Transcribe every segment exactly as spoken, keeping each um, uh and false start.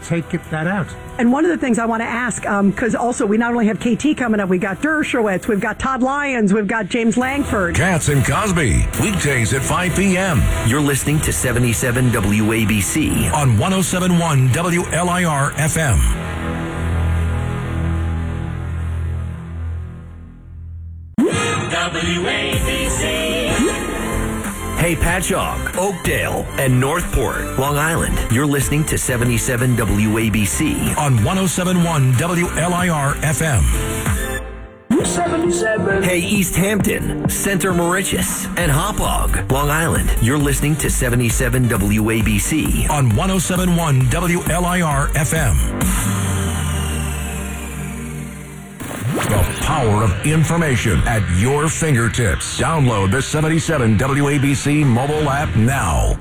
take it, that out. And one of the things I want to ask, because um, also we not only have K T coming up, we've got Dershowitz, we've got Todd Lyons, we've got James Langford. Katz and Cosby, weekdays at five p.m. You're listening to seventy-seven W A B C on one oh seven point one W L I R F M. W A B C. Hey, Patchogue, Oakdale, and Northport, Long Island. You're listening to seventy-seven W A B C on one oh seven point one W L I R F M. seventy-seven. Hey, East Hampton, Center Mauritius, and Hauppauge, Long Island. You're listening to seventy-seven W A B C on one oh seven point one W L I R F M. The power of information at your fingertips. Download the seventy-seven W A B C mobile app now.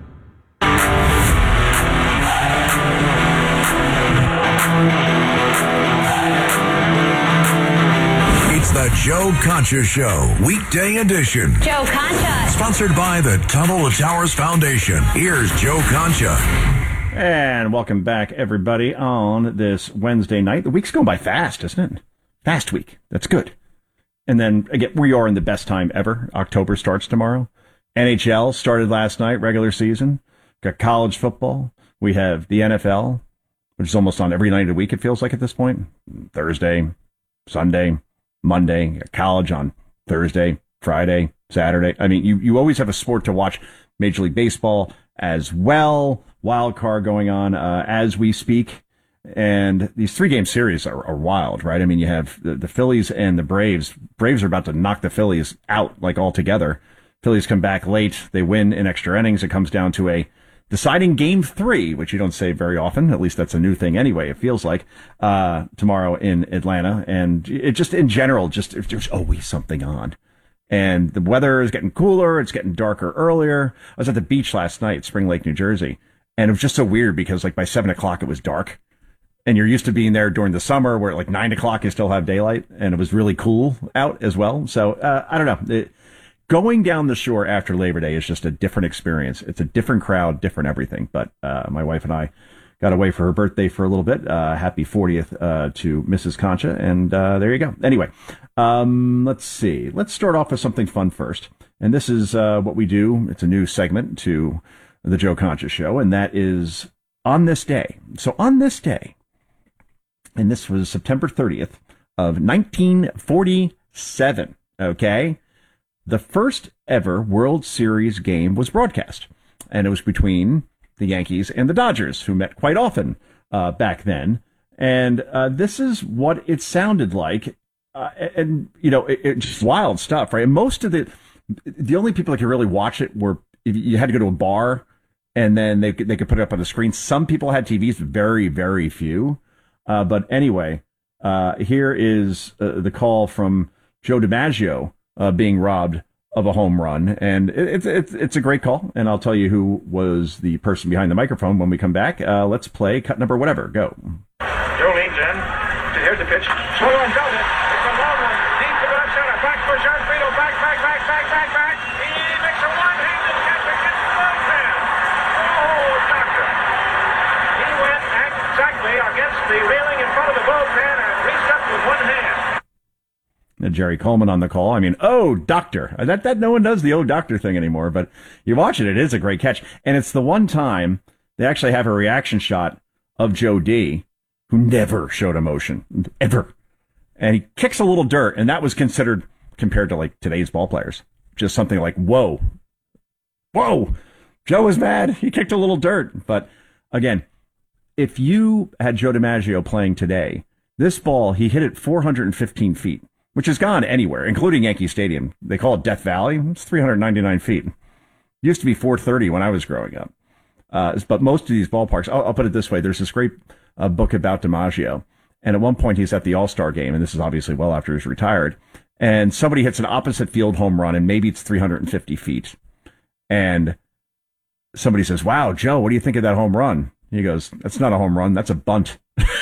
It's the Joe Concha Show, weekday edition. Joe Concha. Sponsored by the Tunnel to Towers Foundation. Here's Joe Concha. And welcome back, everybody, on this Wednesday night. The week's going by fast, isn't it? Fast week. That's good. And then, again, we are in the best time ever. October starts tomorrow. N H L started last night, regular season. Got college football. We have the N F L, which is almost on every night of the week, it feels like at this point. Thursday, Sunday, Monday. Got college on Thursday, Friday, Saturday. I mean, you, you always have a sport to watch. Major League Baseball as well. Wild card going on uh, as we speak. And these three-game series are, are wild, right? I mean, you have the, the Phillies and the Braves. Braves are about to knock the Phillies out, like, altogether. Phillies come back late. They win in extra innings. It comes down to a deciding game three, which you don't say very often. At least that's a new thing anyway, it feels like, uh, tomorrow in Atlanta. And it just, in general, just there's always something on. And the weather is getting cooler. It's getting darker earlier. I was at the beach last night, Spring Lake, New Jersey. And it was just so weird because, like, by seven o'clock, it was dark. And you're used to being there during the summer where at like nine o'clock you still have daylight, and it was really cool out as well. So uh, I don't know. It, going down the shore after Labor Day is just a different experience. It's a different crowd, different everything. But uh, my wife and I got away for her birthday for a little bit. Uh, happy fortieth uh, to Missus Concha. And uh, there you go. Anyway, um, let's see. Let's start off with something fun first. And this is uh, what we do. It's a new segment to the Joe Concha Show, and that is On This Day. So on this day, and this was September thirtieth of nineteen forty-seven, okay? The first ever World Series game was broadcast, and it was between the Yankees and the Dodgers, who met quite often uh, back then. And uh, this is what it sounded like. Uh, and, you know, it, it's just wild stuff, right? And most of the, the only people that could really watch it were, if you had to go to a bar, and then they could, they could put it up on the screen. Some people had T Vs, but very, very few. Uh, but anyway, uh, here is uh, the call from Joe DiMaggio uh, being robbed of a home run. And it's it's it's a great call. And I'll tell you who was the person behind the microphone when we come back. Uh, let's play cut number whatever. Go. Joe leans in. Here's the pitch. Swung on, does it. It's a long one. Deep to left center. Back for Gianfrido. Back, back, back, back, back, back. He makes a one-handed catch against the bullpen. Oh, doctor. He went exactly against the railing in front of the bullpen and reached up with one hand. And Jerry Coleman on the call. I mean, oh, doctor. That that no one does the oh, doctor thing anymore, but you watch it, it is a great catch. And it's the one time they actually have a reaction shot of Joe D, who never showed emotion, ever. And he kicks a little dirt, and that was considered, compared to like today's ball players, just something like, whoa, whoa, Joe is mad. He kicked a little dirt. But again, if you had Joe DiMaggio playing today, this ball, he hit it four hundred fifteen feet, which has gone anywhere, including Yankee Stadium. They call it Death Valley. It's three hundred ninety-nine feet. It used to be four thirty when I was growing up. Uh, but most of these ballparks, I'll, I'll put it this way. There's this great uh, book about DiMaggio. And at one point, he's at the All-Star game, and this is obviously well after he's retired. And somebody hits an opposite field home run, and maybe it's three hundred fifty feet. And somebody says, wow, Joe, what do you think of that home run? He goes, that's not a home run. That's a bunt.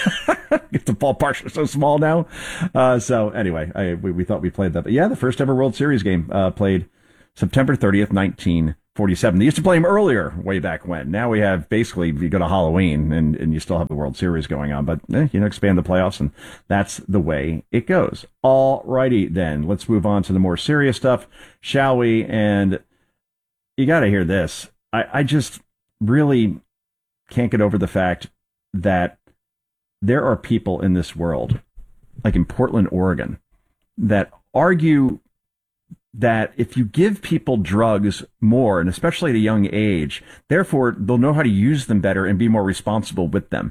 The ballparks are so small now. Uh, so anyway, I, we, we thought we played that. But yeah, the first ever World Series game uh, played September thirtieth, nineteen forty-seven. They used to play them earlier, way back when. Now we have basically, you go to Halloween and, and you still have the World Series going on, but eh, you know, expand the playoffs, and that's the way it goes. All righty then, let's move on to the more serious stuff, shall we? And you got to hear this. I, I just really can't get over the fact that there are people in this world, like in Portland, Oregon, that argue that if you give people drugs more, and especially at a young age, therefore they'll know how to use them better and be more responsible with them.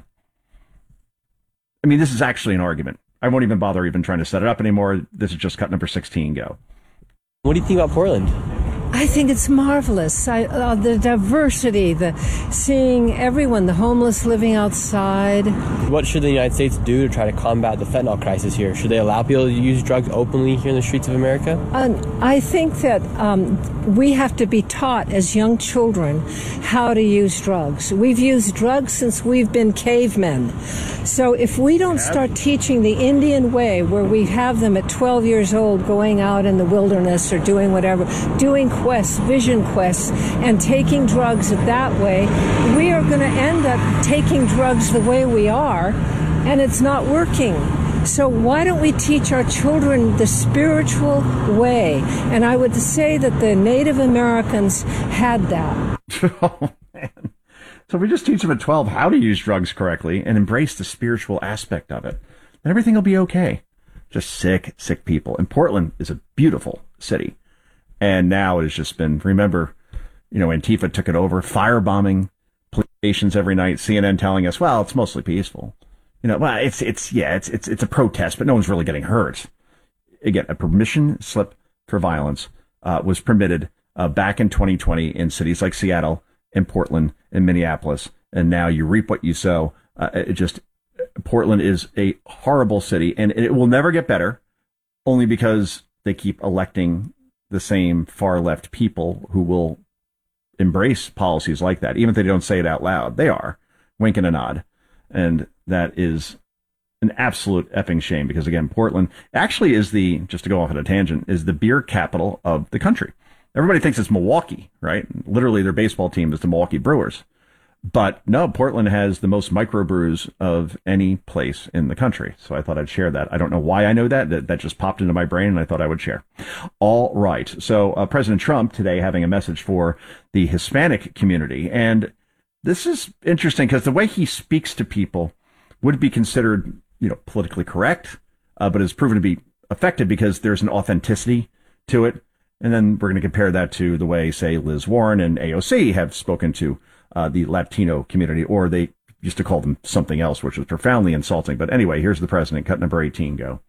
I mean, this is actually an argument. I won't even bother even trying to set it up anymore. This is just cut number sixteen. Go. What do you think about Portland? I think it's marvelous. I, uh, the diversity, the seeing everyone, the homeless living outside. What should the United States do to try to combat the fentanyl crisis here? Should they allow people to use drugs openly here in the streets of America? Uh, I think that um, we have to be taught as young children how to use drugs. We've used drugs since we've been cavemen. So if we don't start teaching the Indian way, where we have them at twelve years old going out in the wilderness or doing whatever, doing quests, vision quests, and taking drugs that way, we are going to end up taking drugs the way we are, and it's not working. So why don't we teach our children the spiritual way? And I would say that the Native Americans had that. Oh, man. So if we just teach them at twelve how to use drugs correctly and embrace the spiritual aspect of it, then everything will be okay. Just sick, sick people. And Portland is a beautiful city. And now it has just been, remember, you know, Antifa took it over, firebombing police stations every night, C N N telling us, well, it's mostly peaceful. You know, well, it's, it's, yeah, it's, it's, it's a protest, but no one's really getting hurt. Again, a permission slip for violence uh, was permitted uh, back in twenty twenty in cities like Seattle and Portland and Minneapolis. And now you reap what you sow. Uh, it just, Portland is a horrible city, and it will never get better, only because they keep electing the same far left people who will embrace policies like that, even if they don't say it out loud. They are, wink and a nod. And that is an absolute effing shame, because again, Portland actually is the, just to go off on a tangent, is the beer capital of the country. Everybody thinks it's Milwaukee, right? Literally their baseball team is the Milwaukee Brewers. But no, Portland has the most microbrews of any place in the country. So I thought I'd share that. I don't know why I know that. That, that just popped into my brain, and I thought I would share. All right. So uh, President Trump today having a message for the Hispanic community. And this is interesting because the way he speaks to people would be considered, you know, politically correct, uh, but has proven to be effective because there's an authenticity to it. And then we're going to compare that to the way, say, Liz Warren and A O C have spoken to Uh, the Latino community, or they used to call them something else, which was profoundly insulting. But anyway, here's the president. Cut number eighteen, go.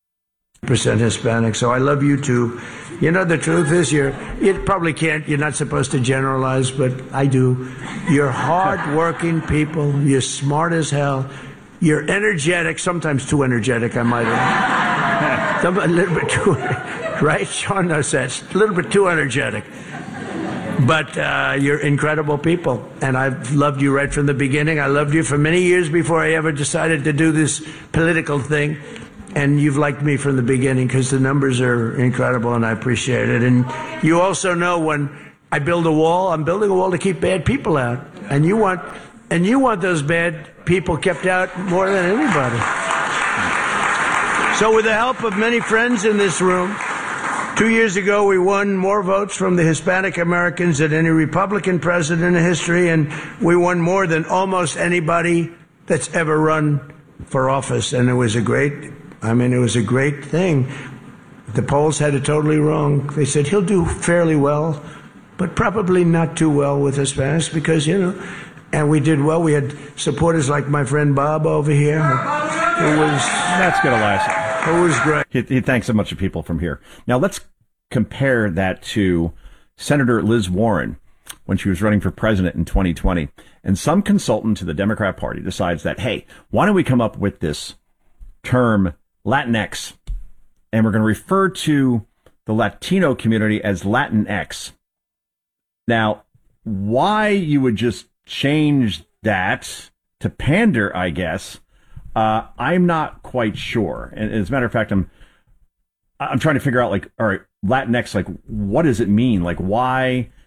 Percent Hispanic, so I love you too. You know, the truth is, you're, you probably can't, you're not supposed to generalize, but I do. You're hard-working people. You're smart as hell. You're energetic, sometimes too energetic, I might add. Some, a little bit too, right? Sean knows that. A little bit too energetic. But uh, you're incredible people, and I've loved you right from the beginning. I loved you for many years before I ever decided to do this political thing, and you've liked me from the beginning because the numbers are incredible, and I appreciate it. And you also know when I build a wall, I'm building a wall to keep bad people out, and you want, and you want those bad people kept out more than anybody. So with the help of many friends in this room, two years ago, we won more votes from the Hispanic Americans than any Republican president in history, and we won more than almost anybody that's ever run for office. And it was a great, I mean, it was a great thing. The polls had it totally wrong. They said he'll do fairly well, but probably not too well with Hispanics because, you know, and we did well. We had supporters like my friend Bob over here. It was, That's good, Elias. It was great. He, he thanks a bunch of people from here. Now let's compare that to Senator Liz Warren when she was running for president in twenty twenty. And some consultant to the Democrat Party decides that, hey, why don't we come up with this term Latinx, and we're going to refer to the Latino community as Latinx. Now, why you would just change that to pander, I guess, Uh, I'm not quite sure. And as a matter of fact, I'm, I'm trying to figure out, like, all right, Latinx, like, what does it mean? Like, why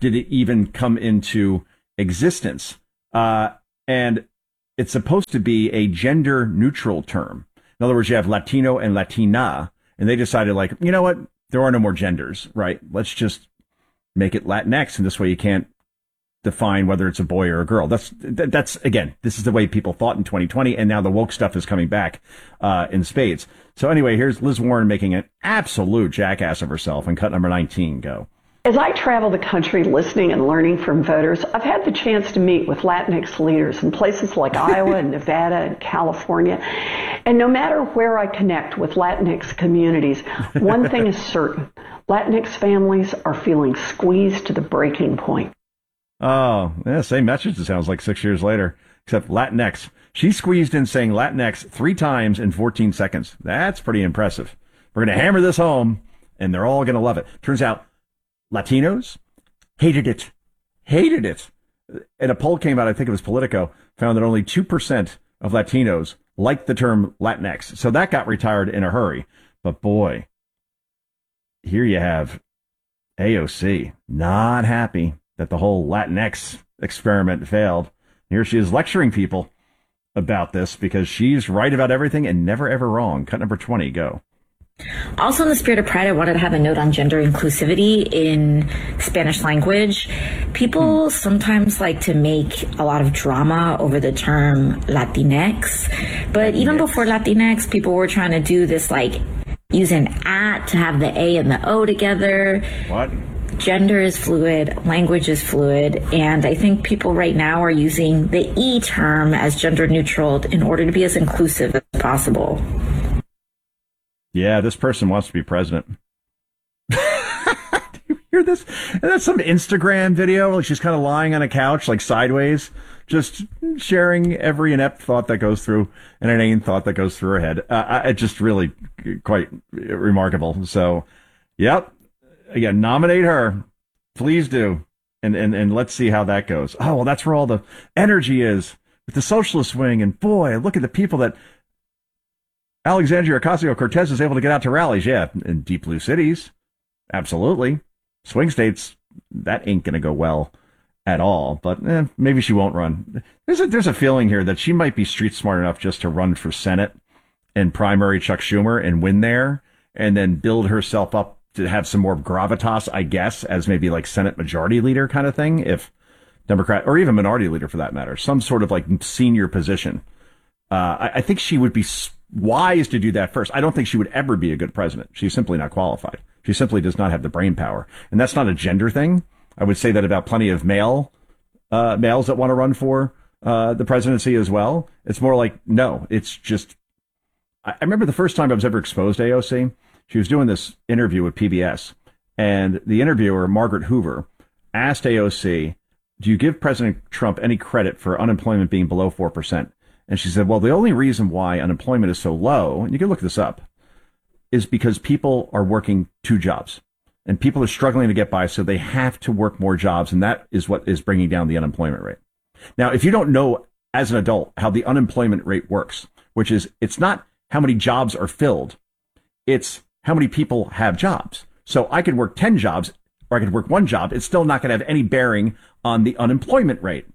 did it even come into existence? Uh, and it's supposed to be a gender neutral term. In other words, you have Latino and Latina, and they decided, like, you know what? There are no more genders, right? Let's just make it Latinx, and this way you can't define whether it's a boy or a girl. That's, that's again, this is the way people thought in twenty twenty, and now the woke stuff is coming back uh, in spades. So anyway, here's Liz Warren making an absolute jackass of herself in cut number nineteen. Go. As I travel the country listening and learning from voters, I've had the chance to meet with Latinx leaders in places like Iowa and Nevada and California. And no matter where I connect with Latinx communities, one thing is certain. Latinx families are feeling squeezed to the breaking point. Oh, yeah, same message, it sounds like six years later, except Latinx. She squeezed in saying Latinx three times in fourteen seconds. That's pretty impressive. We're going to hammer this home, and they're all going to love it. Turns out, Latinos hated it, hated it. And a poll came out, I think it was Politico, found that only two percent of Latinos liked the term Latinx. So that got retired in a hurry. But boy, here you have A O C not happy that the whole Latinx experiment failed. Here she is lecturing people about this because she's right about everything and never ever wrong. Cut number twenty, go. Also, in the spirit of pride, I wanted to have a note on gender inclusivity in Spanish language. People sometimes like to make a lot of drama over the term Latinx, but even before Latinx, people were trying to do this, like, use an at to have the A and the O together. What? Gender is fluid, language is fluid, and I think people right now are using the E term as gender neutral in order to be as inclusive as possible. Yeah, this person wants to be president. Do you hear this? And that's some Instagram video. Like she's kind of lying on a couch, like sideways, just sharing every inept thought that goes through, an inane thought that goes through her head. Uh, it's just really quite remarkable. So, yep. Again, nominate her. Please do. And, and, and let's see how that goes. Oh, well, that's where all the energy is with the socialist wing. And boy, look at the people that Alexandria Ocasio-Cortez is able to get out to rallies. Yeah, in deep blue cities. Absolutely. Swing states, that ain't going to go well at all. But eh, maybe she won't run. There's a, there's a feeling here that she might be street smart enough just to run for Senate and primary Chuck Schumer and win there and then build herself up to have some more gravitas, I guess, as maybe like Senate majority leader kind of thing, if Democrat, or even minority leader for that matter, some sort of like senior position. Uh, I, I think she would be wise to do that first. I don't think she would ever be a good president. She's simply not qualified. She simply does not have the brain power. And that's not a gender thing. I would say that about plenty of male uh, males that want to run for uh, the presidency as well. It's more like, no, it's just, I, I remember the first time I was ever exposed to A O C. She was doing this interview with P B S, and the interviewer, Margaret Hoover, asked A O C, do you give President Trump any credit for unemployment being below four percent? And she said, well, the only reason why unemployment is so low, and you can look this up, is because people are working two jobs, and people are struggling to get by, so they have to work more jobs, and that is what is bringing down the unemployment rate. Now, if you don't know as an adult how the unemployment rate works, which is it's not how many jobs are filled, it's how many people have jobs. So I could work ten jobs or I could work one job. It's still not going to have any bearing on the unemployment rate.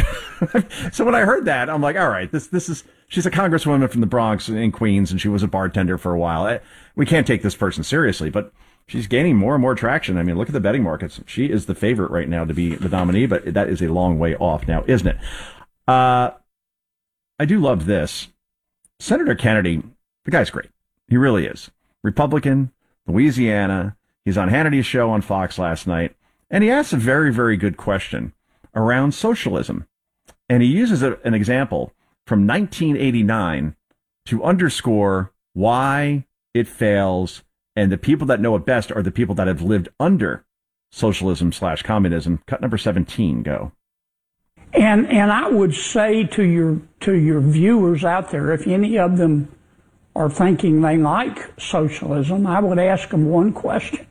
So when I heard that, I'm like, all right, this this is she's a congresswoman from the Bronx in Queens, and she was a bartender for a while. We can't take this person seriously, but she's gaining more and more traction. I mean, look at the betting markets. She is the favorite right now to be the nominee, but that is a long way off now, isn't it? Uh, I do love this. Senator Kennedy, the guy's great. He really is. Republican, Louisiana. He's on Hannity's show on Fox last night, and he asks a very, very good question around socialism. And he uses a, an example from nineteen eighty-nine to underscore why it fails, and the people that know it best are the people that have lived under socialism slash communism. Cut number seventeen, go. And and I would say to your to your viewers out there, if any of them are thinking they like socialism, I would ask them one question.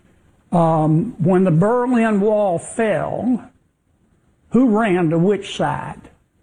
Um, when the Berlin Wall fell, who ran to which side?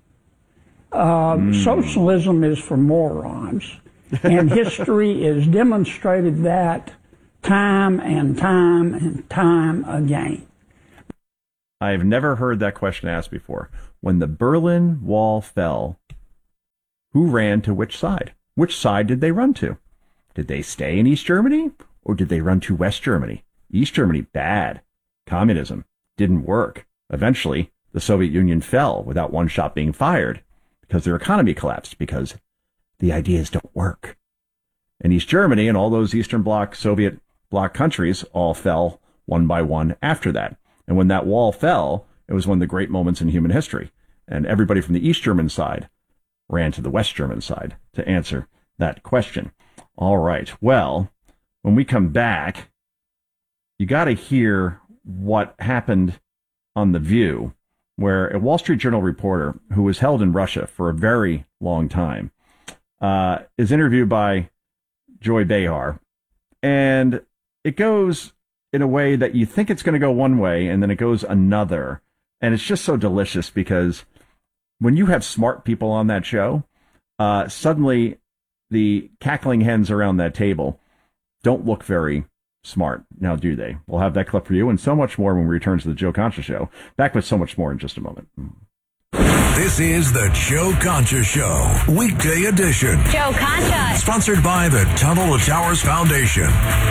Uh, mm. Socialism is for morons, and history has demonstrated that time and time and time again. I've never heard that question asked before. When the Berlin Wall fell, who ran to which side? Which side did they run to? Did they stay in East Germany, or did they run to West Germany? East Germany, bad. Communism didn't work. Eventually, the Soviet Union fell without one shot being fired because their economy collapsed, because the ideas don't work. And East Germany and all those Eastern Bloc, Soviet bloc countries all fell one by one after that. And when that wall fell, it was one of the great moments in human history. And everybody from the East German side ran to the West German side to answer that question. All right. Well, when we come back, you got to hear what happened on The View, where a Wall Street Journal reporter who was held in Russia for a very long time uh, is interviewed by Joy Behar. And it goes in a way that you think it's going to go one way, and then it goes another. And it's just so delicious, because when you have smart people on that show, uh, suddenly the cackling hens around that table don't look very smart. Now, do they? We'll have that clip for you and so much more when we return to the Joe Concha Show. Back with so much more in just a moment. This is the Joe Concha Show, weekday edition. Joe Concha. Sponsored by the Tunnel to Towers Foundation.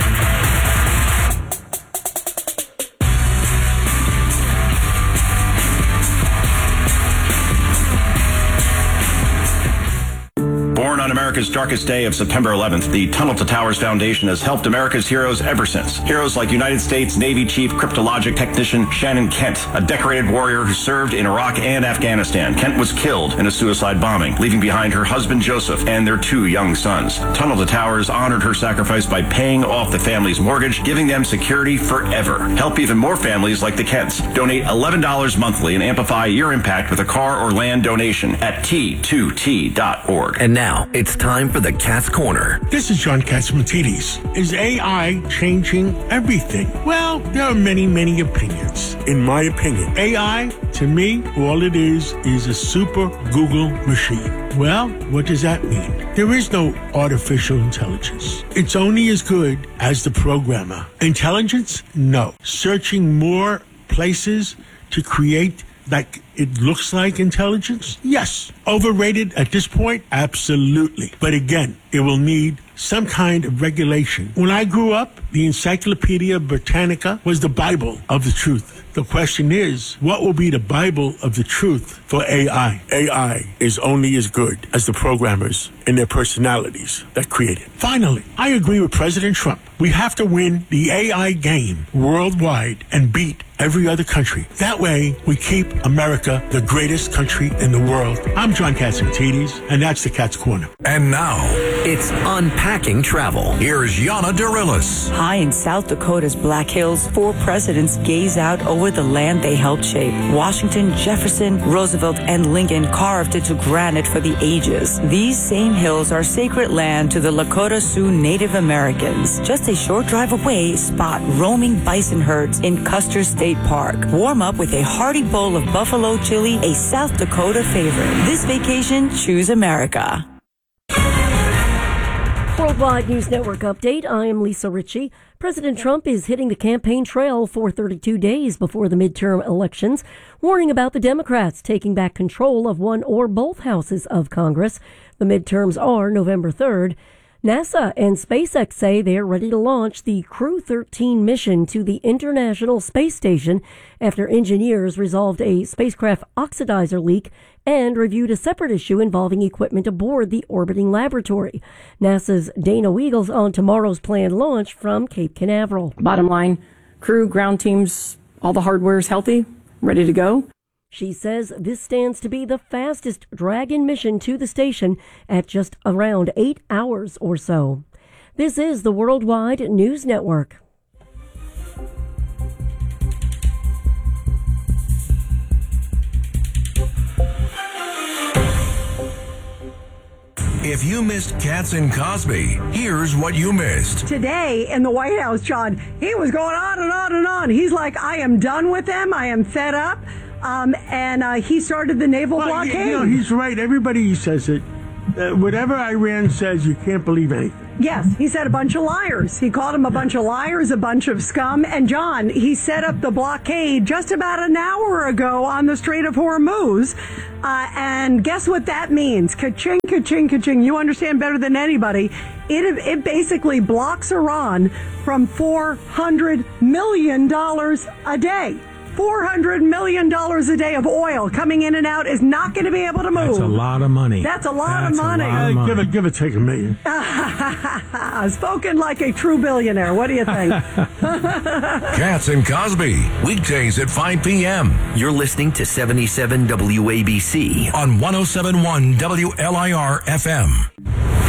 Born on America's darkest day of September eleventh, the Tunnel to Towers Foundation has helped America's heroes ever since. Heroes like United States Navy Chief Cryptologic Technician Shannon Kent, a decorated warrior who served in Iraq and Afghanistan. Kent was killed in a suicide bombing, leaving behind her husband Joseph and their two young sons. Tunnel to Towers honored her sacrifice by paying off the family's mortgage, giving them security forever. Help even more families like the Kents. Donate eleven dollars monthly and amplify your impact with a car or land donation at T two T dot org. And now, it's time for the Cat's Corner. This is John Catsimatidis. Is A I changing everything? Well, there are many, many opinions. In my opinion, A I, to me, all it is, is a super Google machine. Well, what does that mean? There is no artificial intelligence. It's only as good as the programmer. Intelligence? No. Searching more places to create like it looks like intelligence? Yes. Overrated at this point? Absolutely. But again, it will need some kind of regulation. When I grew up, the Encyclopedia Britannica was the Bible of the truth. The question is, what will be the Bible of the truth for A I? A I is only as good as the programmers and their personalities that create it. Finally, I agree with President Trump. We have to win the A I game worldwide and beat every other country. That way, we keep America the greatest country in the world. I'm John Catsimatidis, and that's the Cat's Corner. And now, it's Unpacking Travel. Here's Yana Dorilis. High in South Dakota's Black Hills, four presidents gaze out over the land they helped shape. Washington, Jefferson, Roosevelt, and Lincoln carved into granite for the ages. These same hills are sacred land to the Lakota Sioux Native Americans. Just a short drive away, spot roaming bison herds in Custer State Park. Warm up with a hearty bowl of buffalo chili, a South Dakota favorite. This vacation, choose America. Worldwide News Network update. I am Lisa Ritchie. President Trump is hitting the campaign trail for thirty-two days before the midterm elections, warning about the Democrats taking back control of one or both houses of Congress. The midterms are November third. NASA and SpaceX say they're ready to launch the Crew thirteen mission to the International Space Station after engineers resolved a spacecraft oxidizer leak and reviewed a separate issue involving equipment aboard the orbiting laboratory. NASA's Dana Weagles on tomorrow's planned launch from Cape Canaveral. Bottom line, crew, ground teams, all the hardware is healthy, ready to go. She says this stands to be the fastest Dragon mission to the station at just around eight hours or so. This is the Worldwide News Network. If you missed Katz and Cosby, here's what you missed. Today in the White House, John, he was going on and on and on. He's like, I am done with them. I am fed up. Um, and uh, he started the naval well, blockade. You know, he's right. Everybody says it. Uh, whatever Iran says, you can't believe anything. Yes, he said a bunch of liars. He called them a bunch of liars, a bunch of scum. And John, he set up the blockade just about an hour ago on the Strait of Hormuz. Uh, and guess what that means? Ka-ching, ka-ching, ka-ching. You understand better than anybody. It, it basically blocks Iran from four hundred million dollars a day. four hundred million dollars a day of oil coming in and out is not going to be able to move. That's a lot of money. That's a lot That's of money. A lot of money. Give it, give it, take a million. Spoken like a true billionaire. What do you think? Katz and Cosby, weekdays at five p.m. You're listening to seventy-seven W A B C on one oh seven point one W L I R F M.